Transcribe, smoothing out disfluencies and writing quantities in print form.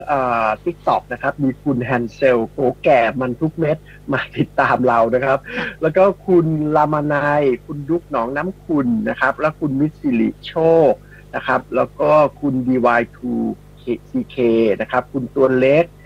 TikTok นะครับมีคุณแฮนเซลโกแก่มันทุกเม็ดมาติดตามเรานะครับแล้วก็คุณลามานายคุณดุกหนองน้ำคุณนะครับแล้วคุณมิตรสิริโชคนะครับแล้วก็คุณ DY2CK นะครับคุณตัวเล็ก